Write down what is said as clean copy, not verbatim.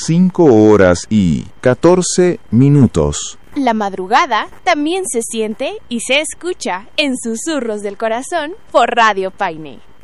5:14. La madrugada también se siente y se escucha en Susurros del Corazón por Radio Paine.